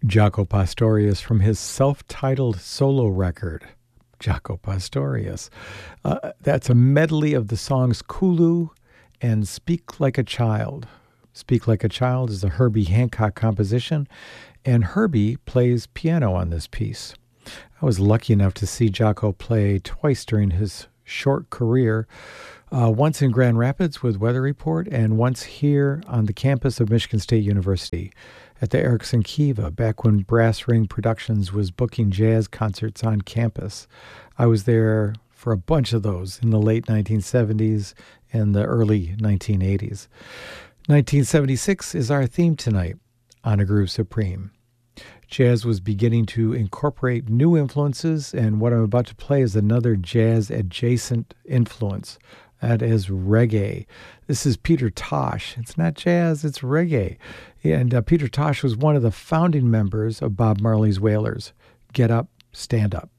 Jaco Pastorius from his self-titled solo record, Jaco Pastorius. That's a medley of the songs Kulu and Speak Like a Child. Speak Like a Child is a Herbie Hancock composition, and Herbie plays piano on this piece. I was lucky enough to see Jaco play twice during his short career, once in Grand Rapids with Weather Report and once here on the campus of Michigan State University at the Erickson Kiva, back when Brass Ring Productions was booking jazz concerts on campus. I was there for a bunch of those in the late 1970s and the early 1980s. 1976 is our theme tonight on A Groove Supreme. Jazz was beginning to incorporate new influences, and what I'm about to play is another jazz-adjacent influence. That is reggae. This is Peter Tosh. It's not jazz, it's reggae. And Peter Tosh was one of the founding members of Bob Marley's Wailers. Get up, stand up.